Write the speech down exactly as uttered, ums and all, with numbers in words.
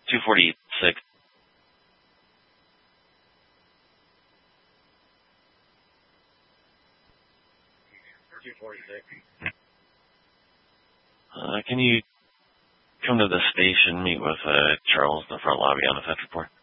two forty-six. two forty-six. Uh, can you come to the station, meet with uh, Charles in the front lobby on the Central Port?